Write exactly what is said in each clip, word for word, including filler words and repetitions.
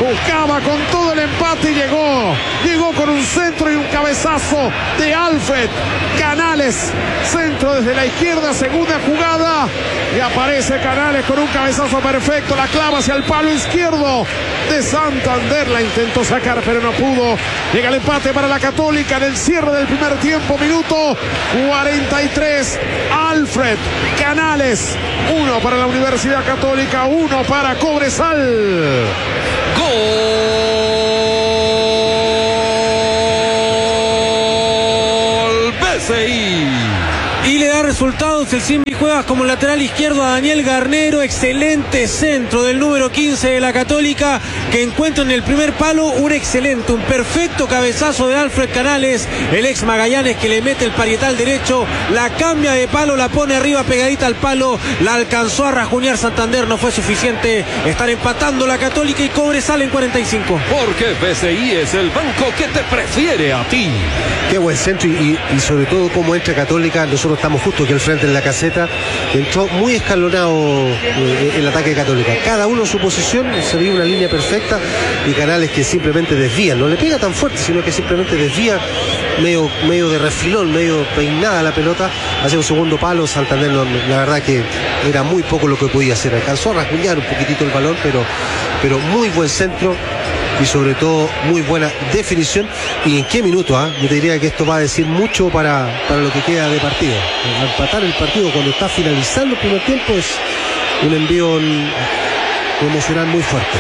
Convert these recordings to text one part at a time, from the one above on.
buscaba con todo el empate y llegó. Llegó con un centro y un cabezazo de Alfred Canales. Centro desde la izquierda, segunda jugada. Y aparece Canales con un cabezazo perfecto. La clava hacia el palo izquierdo de Santander. La intentó sacar, pero no pudo. Llega el empate para la Católica en el cierre del primer tiempo. Minuto cuarenta y tres. Alfred Canales. Uno para la Universidad Católica, uno para Cobresal. Gol B C I. Y le da resultados el Simbi Cuevas como lateral izquierdo a Daniel Garnero. Excelente centro del número quince de la Católica, que encuentra en el primer palo un excelente, un perfecto cabezazo de Alfred Canales, el ex Magallanes, que le mete el parietal derecho, la cambia de palo, la pone arriba pegadita al palo, la alcanzó a rajunear Santander, no fue suficiente. Están empatando la Católica y Cobresal en cuarenta y cinco. Porque B C I es el banco que te prefiere a ti. Qué buen centro y, y sobre todo cómo entra Católica. Nosotros estamos justo aquí al frente de la caseta. Entró muy escalonado eh, el ataque de Católica. Cada uno en su posición, se veía una línea perfecta y Canales que simplemente desvía. No le pega tan fuerte, sino que simplemente desvía medio, medio de refilón, medio peinada la pelota hacia un segundo palo. Santander, no, la verdad que era muy poco lo que podía hacer. Alcanzó a rasguñar un poquitito el balón, pero, pero muy buen centro. Y sobre todo muy buena definición. ¿Y en qué minuto? ¿eh? Yo te diría que esto va a decir mucho para, para lo que queda de partido. Empatar el partido cuando está finalizando el primer tiempo es un envío emocional muy fuerte.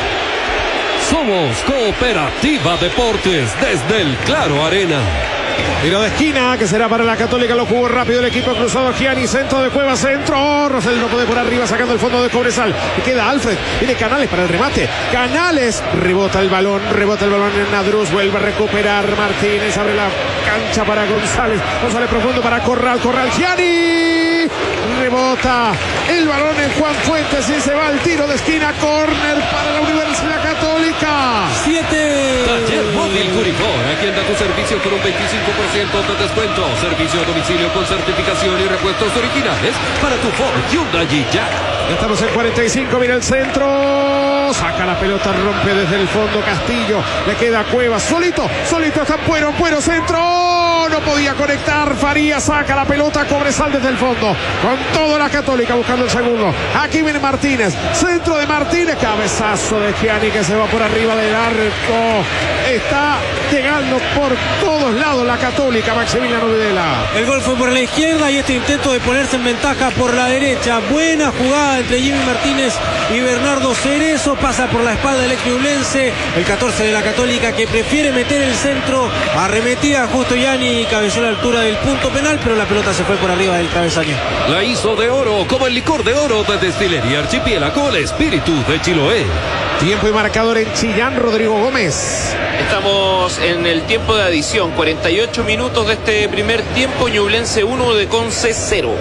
Somos Cooperativa Deportes desde el Claro Arena. Tiro de esquina que será para la Católica, lo jugó rápido el equipo cruzado. Gianni, centro de Cuevas, centro. Rosel no puede por arriba, sacando el fondo de Cobresal. Y queda Alfred, viene Canales para el remate. Canales, rebota el balón, rebota el balón en Nadruz, vuelve a recuperar Martínez, abre la cancha para González. González profundo para Corral, Corral, Gianni. Rebota el balón en Juan Fuentes y se va al tiro de esquina. Córner para la Universidad Católica. Siete. Taller Móvil Curicó, aquí anda tu servicio con un veinticinco por ciento de descuento. Servicio a domicilio con certificación y repuestos originales para tu Ford, Hyundai y Jack. Ya estamos en cuarenta y cinco, mira el centro. Saca la pelota, rompe desde el fondo Castillo. Le queda Cuevas, solito, solito está Puero, Puero, centro. No podía conectar, Farías saca la pelota, Cobresal desde el fondo. Con todo la Católica buscando el segundo. Aquí viene Martínez, centro de Martínez. Cabezazo de Gianni que se va por arriba del arco. Está llegando por todos lados la Católica, Maximiliano Videla. El gol fue por la izquierda y este intento de ponerse en ventaja por la derecha. Buena jugada entre Jimmy Martínez y Bernardo Cerezo. Pasa por la espalda del ex ñublense, el catorce de la Católica, que prefiere meter el centro. Arremetía justo Gianni y cabeceó a la altura del punto penal, pero la pelota se fue por arriba del travesaño. La hizo de oro, como el licor de oro de Destilería Archipiélago, el espíritu de Chiloé. Tiempo y marcador en Chillán, Rodrigo Gómez. Estamos en el tiempo de adición, cuarenta y ocho minutos de este primer tiempo. Ñublense uno, de Conce cero.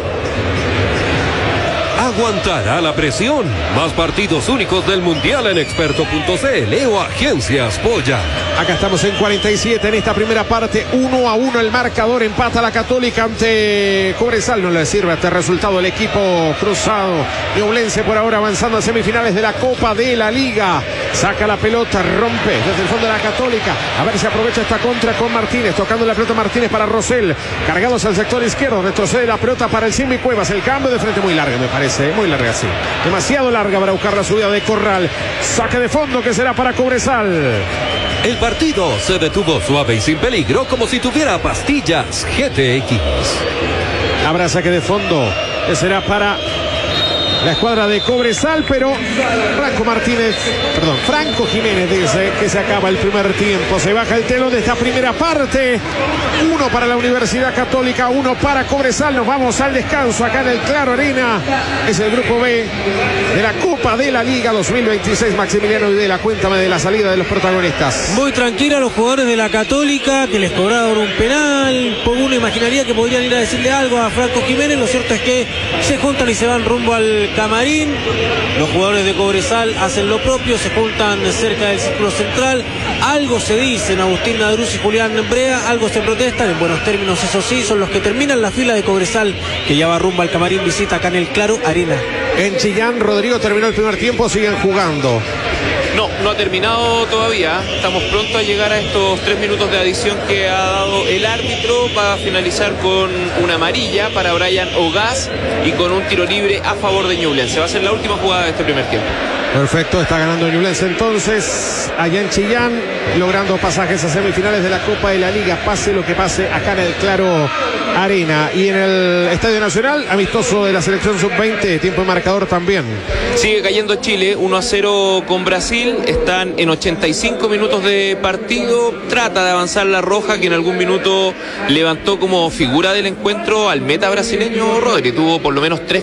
Aguantará la presión. Más partidos únicos del Mundial en experto punto c l o Agencias Polla. Acá estamos en cuarenta y siete en esta primera parte. uno a uno el marcador. Empata la Católica ante Cobresal. No le sirve este resultado el equipo cruzado. Ñublense por ahora avanzando a semifinales de la Copa de la Liga. Saca la pelota, rompe desde el fondo de la Católica. A ver si aprovecha esta contra con Martínez. Tocando la pelota Martínez para Rosel. Cargados al sector izquierdo. Retrocede la pelota para el Simbi Cuevas. El cambio de frente muy largo, me parece. Muy larga, sí. Demasiado larga para buscar la subida de Corral. Saque de fondo que será para Cobresal. El partido se detuvo suave y sin peligro, como si tuviera pastillas G T X. Habrá saque de fondo que será para la escuadra de Cobresal, pero Franco Martínez, perdón, Franco Jiménez dice que se acaba el primer tiempo. Se baja el telón de esta primera parte. Uno para la Universidad Católica, uno para Cobresal. Nos vamos al descanso acá en el Claro Arena. Es el grupo B de la Copa de la Liga dos mil veintiséis. Maximiliano Videla, cuéntame de la salida de los protagonistas. Muy tranquila los jugadores de la Católica, que les cobraron un penal. Por uno imaginaría que podrían ir a decirle algo a Franco Jiménez. Lo cierto es que se juntan y se van rumbo al camarín. Los jugadores de Cobresal hacen lo propio, se juntan cerca del círculo central. Algo se dicen Agustín Nadruz y Julián Brea, algo se protestan, en buenos términos eso sí, son los que terminan la fila de Cobresal, que ya va rumbo al camarín, visita acá en el Claro Arena. En Chillán, Rodrigo, terminó el primer tiempo, siguen jugando. No, no ha terminado todavía. Estamos pronto a llegar a estos tres minutos de adición que ha dado el árbitro. Va a finalizar con una amarilla para Brian Ogaz y con un tiro libre a favor de Ñublense. Va a ser la última jugada de este primer tiempo. Perfecto, está ganando Ñublense entonces allá en Chillán, logrando pasajes a semifinales de la Copa de la Liga, pase lo que pase acá en el Claro Arena. Y en el Estadio Nacional, amistoso de la selección sub veinte, tiempo de marcador también. Sigue cayendo Chile, uno a cero con Brasil, están en ochenta y cinco minutos de partido, trata de avanzar la Roja, que en algún minuto levantó como figura del encuentro al meta brasileño Rodri, tuvo por lo menos tres